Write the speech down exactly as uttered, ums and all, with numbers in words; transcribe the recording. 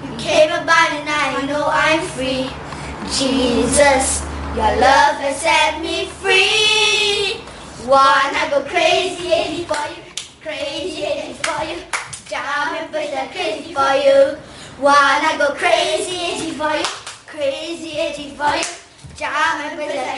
You came about and I know I'm free. Jesus, your love has set me free. Wanna go crazy, crazy for you, crazy, crazy for you. Jam and push that crazy for you. Wanna go crazy, crazy for you, crazy, crazy for you. Jam and push that